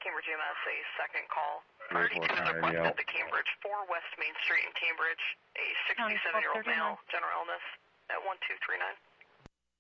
Cambridge EMS, a second call. Priority 2 is requested at the Cambridge, 4 West Main Street in Cambridge, a 67-year-old male, general illness, at 1239.